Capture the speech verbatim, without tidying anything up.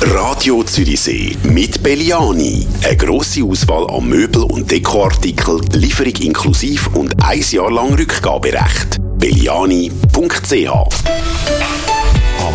Radio Zürichsee mit Belliani. Eine grosse Auswahl an Möbel- und Dekoartikeln, Lieferung inklusive und ein Jahr lang Rückgaberecht. belliani punkt c h